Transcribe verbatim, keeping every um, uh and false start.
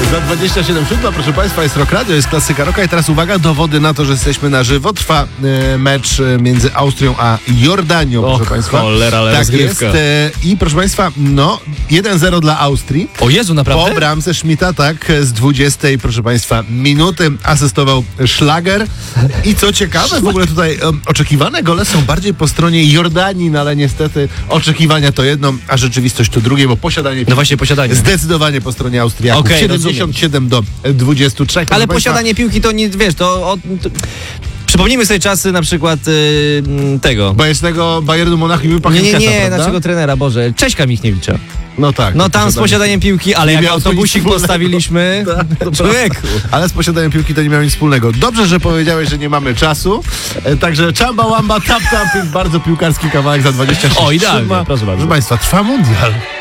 Za dwadzieścia siedem siódma, proszę Państwa, jest Rock Radio, jest klasyka rocka i teraz uwaga, dowody na to, że jesteśmy na żywo. Trwa e, mecz e, między Austrią a Jordanią, Och, proszę Państwa. cholera, ale tak rozgrywka. jest. E, I proszę Państwa, no, jeden zero dla Austrii. O Jezu, naprawdę? Po bramce Schmidta, tak, z dwudziestej, proszę Państwa, minuty asystował Szlager. I co ciekawe, w ogóle tutaj e, oczekiwane gole są bardziej po stronie Jordanii, no ale niestety oczekiwania to jedno, a rzeczywistość to drugie, bo posiadanie No właśnie, posiadanie. zdecydowanie po stronie Austriaków. Okej, siedemdziesiąt siedem do dwudziestu trzech. Ale Proszę posiadanie piłki to nie, wiesz, to... O, to... Przypomnijmy sobie czasy na przykład yy, tego. Bajecznego Bayernu Monachium i Nie, nie, Pachękasa, nie, prawda? naszego trenera, Boże. Cześćka Michniewicza. No tak. No tam z posiadaniem piłki, ale jak miał to nic autobusik wspólnego. postawiliśmy, Tak, człowieku. Ale z posiadaniem piłki to nie miało nic wspólnego. Dobrze, że powiedziałeś, że nie mamy czasu. E, także Chamba Wamba, Tap Tap, bardzo piłkarski kawałek za dwadzieścia sześć. O, idealnie, Siódma. proszę bardzo. Proszę Państwa, trwa mundial.